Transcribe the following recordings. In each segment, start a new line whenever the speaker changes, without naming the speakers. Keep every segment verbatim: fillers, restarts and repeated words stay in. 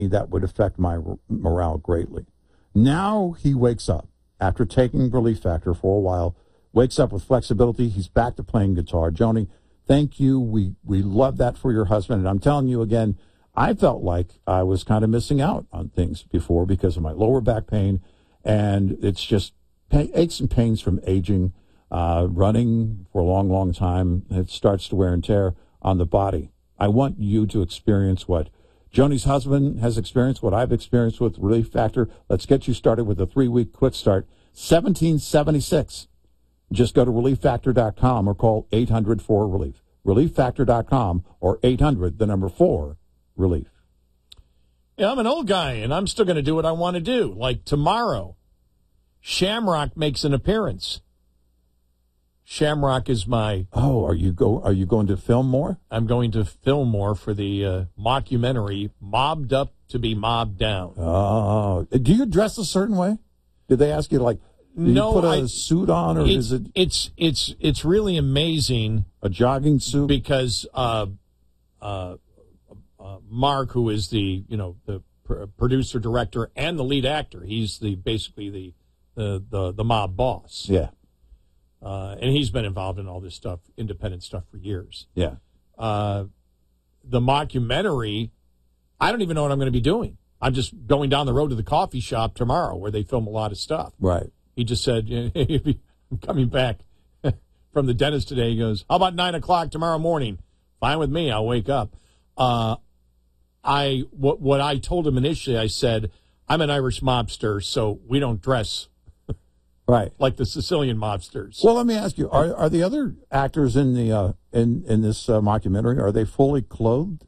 that would affect my r- morale greatly. Now he wakes up after taking Relief Factor for a while, wakes up with flexibility. He's back to playing guitar. Joni, thank you. We, we love that for your husband. And I'm telling you again, I felt like I was kind of missing out on things before because of my lower back pain. And it's just pain, aches and pains from aging, uh, running for a long, long time. It starts to wear and tear on the body. I want you to experience what Joni's husband has experienced, what I've experienced with Relief Factor. Let's get you started with a three-week quick start. seventeen seventy-six. Just go to relief factor dot com or call eight hundred four relief. relief factor dot com or eight hundred, the number four, relief.
Yeah, I'm an old guy, and I'm still going to do what I want to do. Like tomorrow, Shamrock makes an appearance. Shamrock is my...
Oh, are you go? Are you going to film more?
I'm going to film more for the uh, mockumentary, Mobbed Up to be Mobbed Down.
Oh. Do you dress a certain way? Did they ask you, like, do
no,
you put a
I,
suit on, or is it...
It's, it's, it's really amazing.
A jogging suit?
Because uh, uh, uh, Mark, who is the, you know, the pr- producer, director, and the lead actor, he's the basically the, the, the, the mob boss.
Yeah.
Uh, and he's been involved in all this stuff, independent stuff, for years.
Yeah.
Uh, the mockumentary, I don't even know what I'm going to be doing. I'm just going down the road to the coffee shop tomorrow where they film a lot of stuff.
Right.
He just said, hey, I'm coming back from the dentist today. He goes, how about nine o'clock tomorrow morning? Fine with me. I'll wake up. Uh, I what, what I told him initially, I said, I'm an Irish mobster, so we don't dress
right
like the Sicilian mobsters.
Well, let me ask you: Are are the other actors in the uh, in in this uh, mockumentary, are they fully clothed?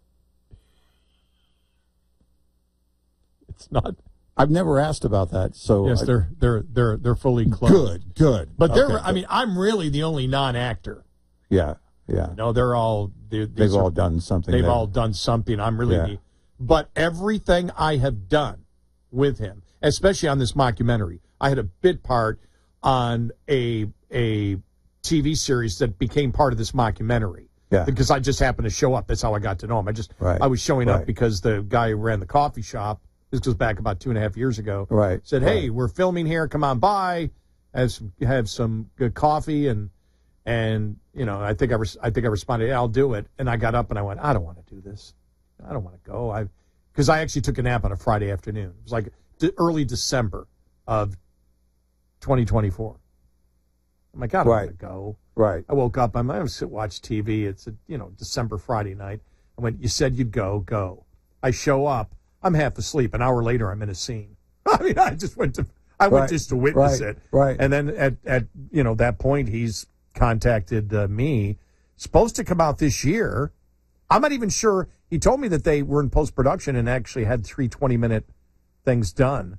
It's not.
I've never asked about that. So
yes,
I,
they're they're they're they're fully clothed.
Good, good.
But they're.
Okay,
I
good.
mean, I'm really the only non-actor.
Yeah, yeah.
No, they're all. They're,
they've
are,
all done something.
They've
there.
all done something. I'm really.
Yeah.
The, but everything I have done with him, especially on this mockumentary, I had a bit part on a a T V series that became part of this mockumentary.
Yeah.
Because I just happened to show up. That's how I got to know him. I just
right.
I was showing
right.
up because the guy who ran the coffee shop, this goes back about two and a half years ago,
right.
said, hey,
right.
we're filming here. Come on by. Have some, have some good coffee. And, and you know, I think I, res- I think I responded, yeah, I'll do it. And I got up and I went, I don't want to do this. I don't want to go. I Because I actually took a nap on a Friday afternoon. It was like de- early December of twenty twenty-four. I'm like, I don't
right.
want to go.
Right.
I woke up. I'm going to sit watch T V. It's a, you know, December Friday night. I went, you said you'd go, go. I show up. I'm half asleep. An hour later, I'm in a scene. I mean, I just went to, I went
right.
just to witness
right.
it.
Right.
And then at, at, you know, that point, he's contacted uh, me. Supposed to come out this year. I'm not even sure. He told me that they were in post-production and actually had three twenty-minute things done.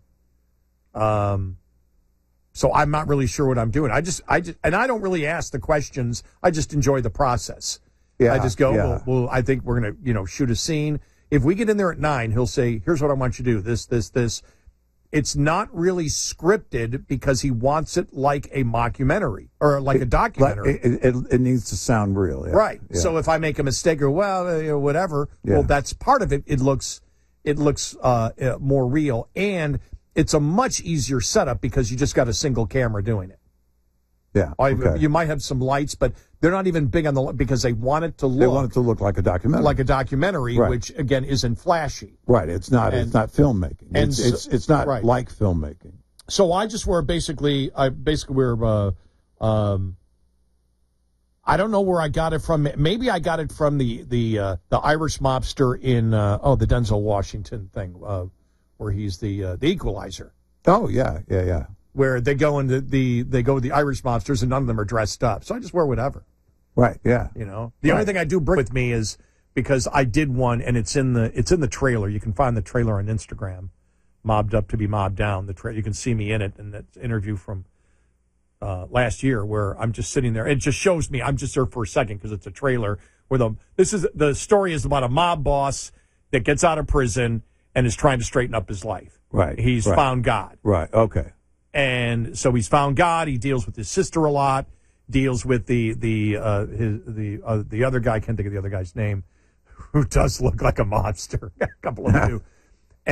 Um, so I'm not really sure what I'm doing. I just, I just, and I don't really ask the questions. I just enjoy the process.
Yeah,
I just go,
yeah.
well, well, I think we're going to, you know, shoot a scene. If we get in there at nine, he'll say, here's what I want you to do, this, this, this. It's not really scripted because he wants it like a mockumentary or like a documentary.
It, it, it needs to sound real. Yeah.
Right.
Yeah.
So if I make a mistake or, well, uh, you know, whatever,
yeah.
well, that's part of it. It looks, it looks uh, uh, more real. And it's a much easier setup because you just got a single camera doing it.
Yeah. Okay.
You might have some lights, but they're not even big on the because they want it to look.
They want it to look like a documentary,
like a documentary,
right.
which again isn't flashy.
Right. It's not. And, it's not filmmaking.
And
it's
so,
it's, it's not
right.
like filmmaking.
So I just were basically, I basically were. Uh, um, I don't know where I got it from. Maybe I got it from the the uh, the Irish mobster in uh, oh the Denzel Washington thing, uh, where he's the uh, the Equalizer.
Oh yeah, yeah, yeah.
Where they go into the they go with the Irish mobsters and none of them are dressed up. So I just wear whatever.
Right. Yeah.
You know, the
right.
only thing I do bring with me is because I did one and it's in the it's in the trailer. You can find the trailer on Instagram, Mobbed Up to be Mobbed Down. The tra- you can see me in it in that interview from uh, last year where I'm just sitting there. It just shows me I'm just there for a second because it's a trailer where the this is the story is about a mob boss that gets out of prison and is trying to straighten up his life.
Right.
He's
right.
found God.
Right. Okay.
And so he's found God. He deals with his sister a lot. Deals with the the uh, his the uh, the other guy. I can't think of the other guy's name, who does look like a monster. A couple of them do.